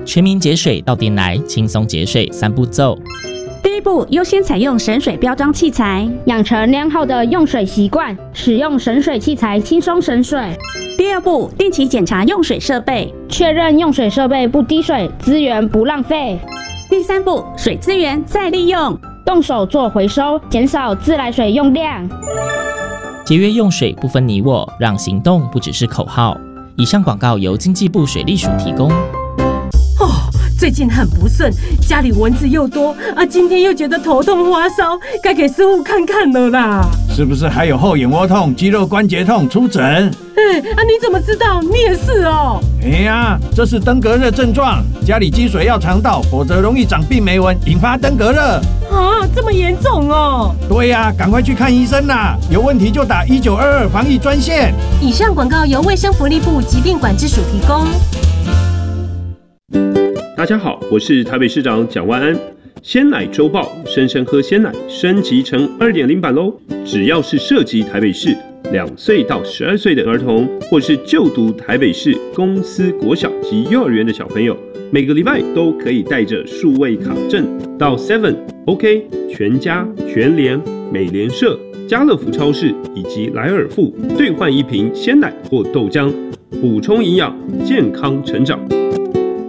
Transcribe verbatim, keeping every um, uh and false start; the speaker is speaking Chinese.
全民节水到店来，轻松节水三步骤。 第一步，优先采用省水标章器材， 养成良好的用水习惯，使用省水器材轻松省水。 第二步，定期检查用水设备， 确认用水设备不滴水，资源不浪费。 第三步，水资源再利用， 动手做回收，减少自来水用量。 节约用水不分你我，让行动不只是口号。以上广告由经济部水利署提供。 哦，最近很不顺，家里蚊子又多啊，今天又觉得头痛发烧，该给师傅看看了啦。 是不是还有后眼窝痛、肌肉关节痛？出诊。 哎啊，你怎么知道？你也是哦。 哎呀，这是登革热症状，家里积水要常倒，否则容易长病媒蚊，引发登革热。 啊，这么严重哦？ 对呀、啊，赶快去看医生啦！有问题就打一九二二防疫专线。 以上广告由卫生福利部疾病管制署提供。 大家好，我是台北市长蒋万安。鲜奶周报，生生喝鲜奶升级成 二点零 版喽！只要是涉及台北市两岁到十二岁的儿童，或是就读台北市公私国小及幼儿园的小朋友，每个礼拜都可以带着数位卡证到 seven、OK、全家、全联、美联社、家乐福超市以及莱尔富兑换一瓶鲜奶或豆浆，补充营养，健康成长。